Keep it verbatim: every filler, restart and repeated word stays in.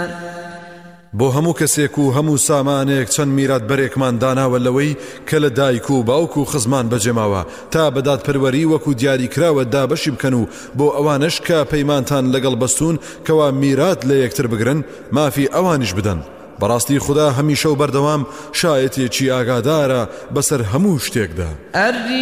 بۆ هەموو کەسێک و هەموو سامانێک چەند میرات بەرێکمان داناوە لەوەی کە لە دایک و باوک و خزمان بەجێماوە تا بەدات پەروەری وەکو دیاری کراوە دابەشی بکەن و بۆ ئەوانش کە پەیمانتان لەگەڵ بەستون کەوا میرات لە یەکتر بگرن مافی ئەوانیش بدەن. بەڕاستی خوددا هەمیشە و بەردەوام شایەتێکی ئاگادارە بەسەر هەموو شتێکدا.